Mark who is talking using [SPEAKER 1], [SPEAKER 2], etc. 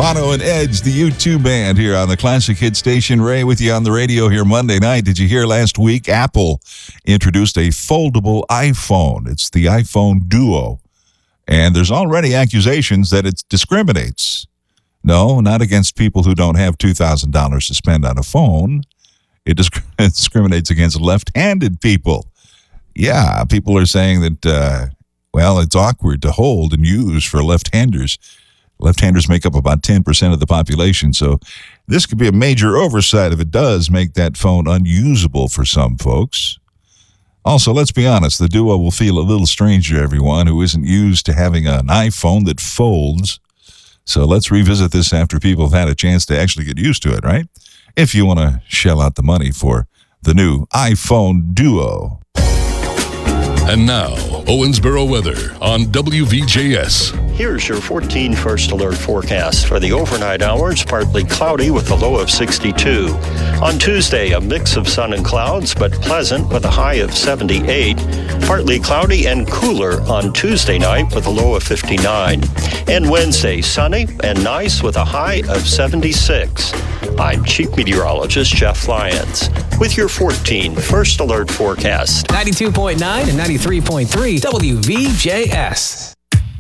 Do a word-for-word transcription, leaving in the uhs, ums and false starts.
[SPEAKER 1] Bono and Edge, the U two band here on the Classic Hit Station. Ray with you on the radio here Monday night. Did you hear last week Apple introduced a foldable iPhone? It's the iPhone Duo. And there's already accusations that it discriminates. No, not against people who don't have two thousand dollars to spend on a phone. It, disc- it discriminates against left-handed people. Yeah, people are saying that, uh, well, it's awkward to hold and use for left-handers. Left-handers make up about ten percent of the population, so this could be a major oversight if it does make that phone unusable for some folks. Also, let's be honest, the Duo will feel a little strange to everyone who isn't used to having an iPhone that folds. So let's revisit this after people have had a chance to actually get used to it, right? If you want to shell out the money for the new iPhone Duo.
[SPEAKER 2] And now, Owensboro weather on W V J S.
[SPEAKER 3] Here's your fourteen First Alert forecast. For the overnight hours, partly cloudy with a low of sixty-two. On Tuesday, a mix of sun and clouds, but pleasant with a high of seventy-eight. Partly cloudy and cooler on Tuesday night with a low of fifty-nine. And Wednesday, sunny and nice with a high of seventy-six. I'm Chief Meteorologist Jeff Lyons with your fourteen First Alert forecast.
[SPEAKER 4] ninety-two point nine and ninety-three point three W V J S.